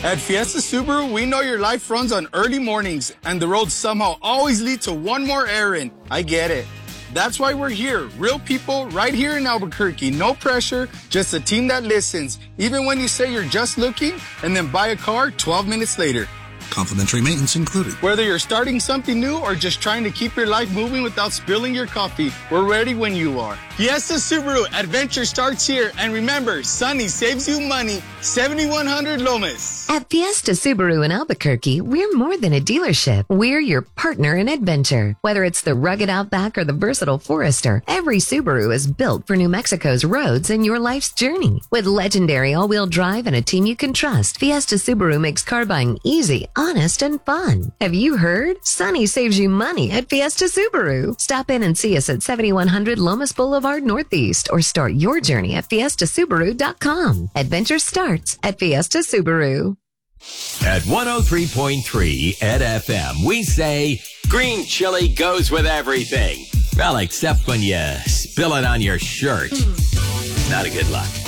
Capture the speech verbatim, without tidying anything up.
At Fiesta Subaru, we know your life runs on early mornings and the roads somehow always lead to one more errand. I get it. That's why we're here. Real people right here in Albuquerque. No pressure, just a team that listens. Even when you say you're just looking and then buy a car twelve minutes later. Complimentary maintenance included. Whether you're starting something new or just trying to keep your life moving without spilling your coffee, we're ready when you are. Fiesta Subaru, adventure starts here. And remember, Sunny saves you money. seventy-one hundred Lomas. At Fiesta Subaru in Albuquerque, we're more than a dealership. We're your partner in adventure. Whether it's the rugged Outback or the versatile Forester, every Subaru is built for New Mexico's roads and your life's journey. With legendary all-wheel drive and a team you can trust, Fiesta Subaru makes car buying easy, honest, and fun. Have you heard? Sunny saves you money at Fiesta Subaru. Stop in and see us at seventy-one hundred Lomas Boulevard Northeast or start your journey at fiesta subaru dot com. Adventure starts at Fiesta Subaru. At one oh three point three at F M, we say green chili goes with everything. Well, except when you spill it on your shirt. Not a good luck.